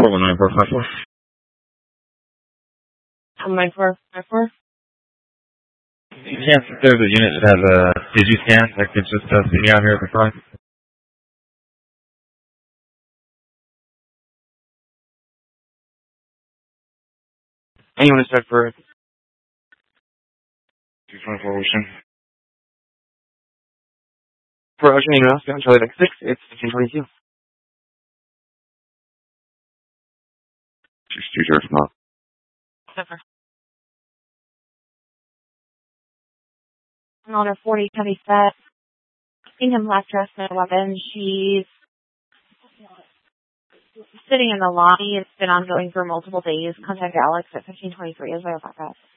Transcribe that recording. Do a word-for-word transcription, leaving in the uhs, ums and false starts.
four one nine four five four. nine four five four. Yes, if there's a unit that has a DigiScan that could just uh, see me out here at the front. Anyone is set for two twenty-four Ocean. for Ocean Email, Charlie Deck six, it's fifteen twenty-two. six two zero from up. Never. Order forty heavy set. Seen him last dressed in a weapon. She's sitting in the lobby. It's been ongoing for multiple days. Contact Alex at fifteen twenty-three as well as that.